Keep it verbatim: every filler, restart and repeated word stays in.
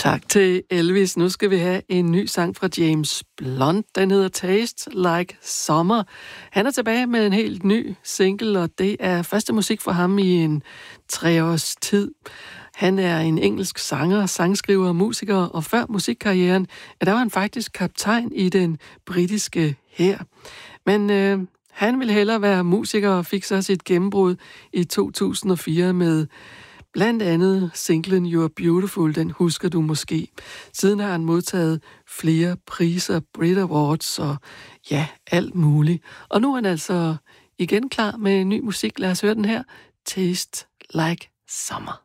Tak til Elvis. Nu skal vi have en ny sang fra James Blunt. Den hedder Taste Like Summer. Han er tilbage med en helt ny single, og det er første musik for ham i en tre års tid. Han er en engelsk sanger, sangskriver og musiker, og før musikkarrieren, ja, der var han faktisk kaptajn i den britiske hær. Men øh, han ville hellere være musiker og fik så sit gennembrud i to tusind og fire med blandt andet singlen You're Beautiful, den husker du måske. Siden har han modtaget flere priser, Brit Awards og ja, alt muligt. Og nu er han altså igen klar med ny musik. Lad os høre den her. Taste Like Summer.